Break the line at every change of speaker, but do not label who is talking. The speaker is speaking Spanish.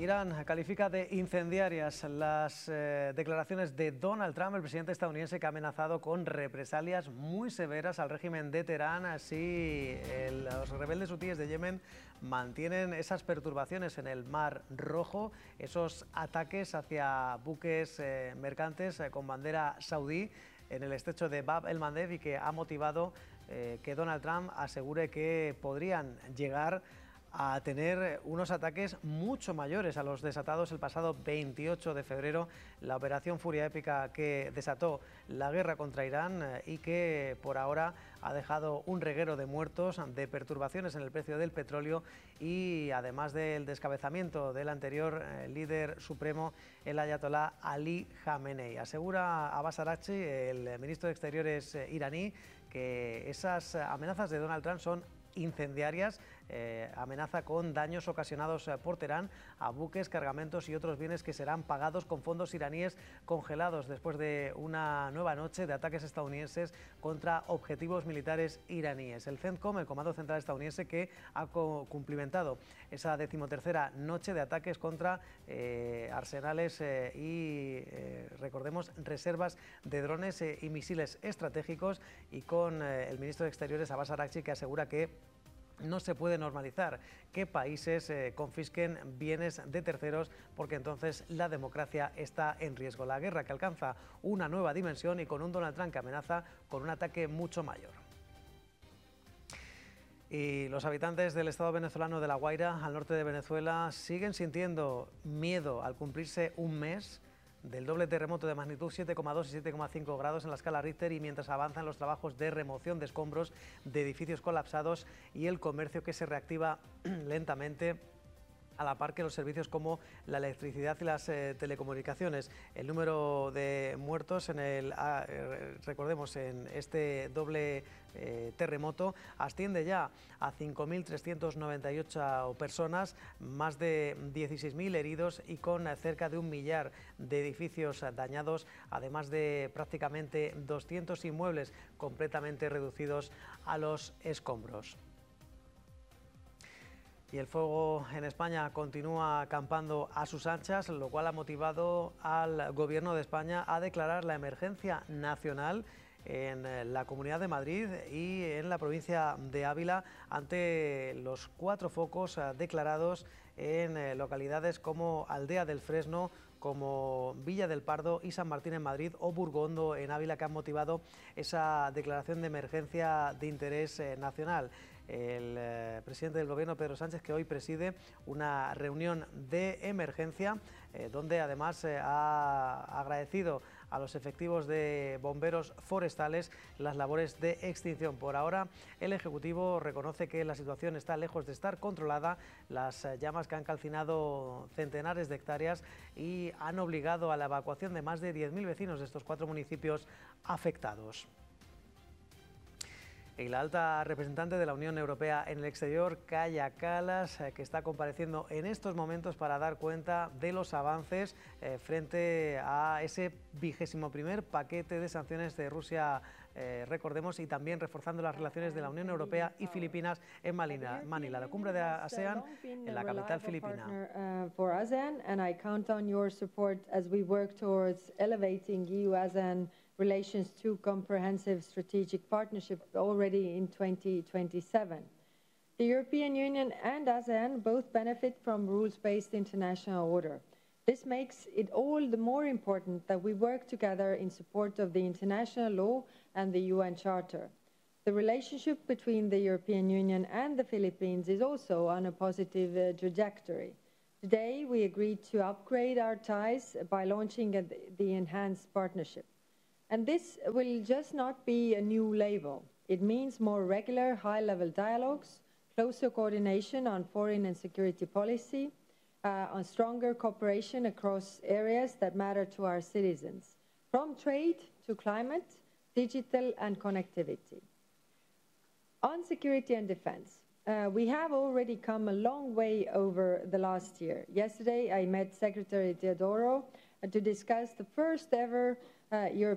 Irán califica de incendiarias las declaraciones de Donald Trump, el presidente estadounidense, que ha amenazado con represalias muy severas al régimen de Teherán. Así, los rebeldes hutíes de Yemen mantienen esas perturbaciones en el Mar Rojo, esos ataques hacia buques mercantes con bandera saudí en el estrecho de Bab el-Mandeb, y que ha motivado que Donald Trump asegure que podrían llegar a tener unos ataques mucho mayores a los desatados el pasado 28 de febrero, la operación Furia Épica que desató la guerra contra Irán y que por ahora ha dejado un reguero de muertos, de perturbaciones en el precio del petróleo y además del descabezamiento del anterior líder supremo, el ayatolá Ali Khamenei. Asegura Abbas Araghchi, el ministro de Exteriores iraní, que esas amenazas de Donald Trump son incendiarias. Amenaza con daños ocasionados por Teherán a buques, cargamentos y otros bienes que serán pagados con fondos iraníes congelados después de una nueva noche de ataques estadounidenses contra objetivos militares iraníes. El CENTCOM, el Comando Central estadounidense, que ha cumplimentado esa 13ª noche de ataques contra arsenales y recordemos, reservas de drones y misiles estratégicos, y con el ministro de Exteriores, Abbas Araghchi, que asegura que no se puede normalizar que países confisquen bienes de terceros, porque entonces la democracia está en riesgo. La guerra que alcanza una nueva dimensión y con un Donald Trump que amenaza con un ataque mucho mayor. Y los habitantes del estado venezolano de La Guaira, al norte de Venezuela, siguen sintiendo miedo al cumplirse un mes del doble terremoto de magnitud 7,2 y 7,5 grados en la escala Richter, y mientras avanzan los trabajos de remoción de escombros de edificios colapsados y el comercio que se reactiva lentamente, a la par que los servicios como la electricidad y las telecomunicaciones. El número de muertos recordemos, en este doble terremoto asciende ya a 5.398 personas, más de 16.000 heridos y con cerca de 1 millar de edificios dañados, además de prácticamente 200 inmuebles completamente reducidos a los escombros. Y el fuego en España continúa acampando a sus anchas, lo cual ha motivado al Gobierno de España a declarar la emergencia nacional en la Comunidad de Madrid y en la provincia de Ávila ante los 4 focos declarados en localidades como Aldea del Fresno, como Villa del Pardo y San Martín en Madrid, o Burgondo en Ávila, que han motivado esa declaración de emergencia de interés nacional. El presidente del Gobierno, Pedro Sánchez, que hoy preside una reunión de emergencia donde además ha agradecido a los efectivos de bomberos forestales las labores de extinción. Por ahora, el Ejecutivo reconoce que la situación está lejos de estar controlada. Las llamas, que han calcinado centenares de hectáreas y han obligado a la evacuación de más de 10.000 vecinos de estos 4 municipios afectados. Y la alta representante de la Unión Europea en el exterior, Kaja Kallas, que está compareciendo en estos momentos para dar cuenta de los avances frente a ese 21º paquete de sanciones de Rusia, recordemos, y también reforzando las relaciones de la Unión Europea y Filipinas en Manila, la cumbre de ASEAN en la capital filipina.
Relations to comprehensive strategic partnership already in 2027. The European Union and ASEAN both benefit from rules-based international order. This makes it all the more important that we work together in support of the international law and the UN Charter. The relationship between the European Union and the Philippines is also on a positive trajectory. Today, we agreed to upgrade our ties by launching the enhanced partnership. And this will just not be a new label. It means more regular, high-level dialogues, closer coordination on foreign and security policy, on stronger cooperation across areas that matter to our citizens, from trade to climate, digital and connectivity. On security and defense, we have already come a long way over the last year. Yesterday, I met Secretary Teodoro to discuss the first ever European